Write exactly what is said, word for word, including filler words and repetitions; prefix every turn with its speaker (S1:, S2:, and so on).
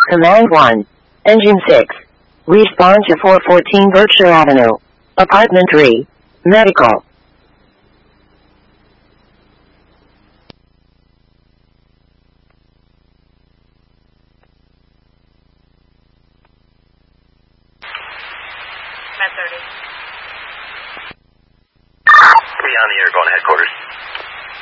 S1: Command one. Engine six. Respond to four fourteen Berkshire Avenue. Apartment three. Medical.
S2: Three on the air, going to headquarters.